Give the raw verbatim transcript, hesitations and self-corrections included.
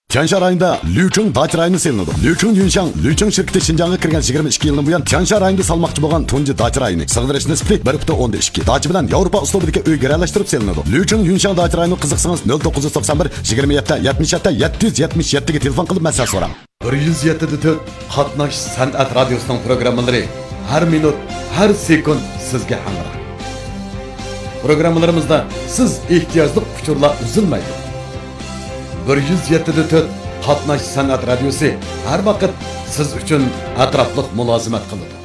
Tiansha rayonida Liucheng dacha rayoni selinadi. Liucheng Yunshang, Liucheng shirkati Xinjiangga kirgan yigirma ikki yildan buyon Tiansha rayonida salmoqchi bo'lgan tunji dacha rayoni. Sig'dirish nisbati bir butun o'ndan ikki. Dacha bilan Yevropa uslubidagi uy garalashtirib selinadi. Liucheng Yunshang dacha rayoni qiziqsangiz nol to'qqiz yuz to'qson bir yigirma yetti yetmish yetti yetti yuz yetmish yetti ga telefon qilib maslahat so'rang. bir yuz yetti nuqta to'rt Qatnash san'at radiosining programmalari har minut, har sekund sizga hamroh. Programmalarimizda siz ehtiyojli uchurlar uzilmaydi. bir yuz yetti nuqta to'rt Qatnash san'at radiosi har vaqt siz uchun atrofliq mulozimat qiladi.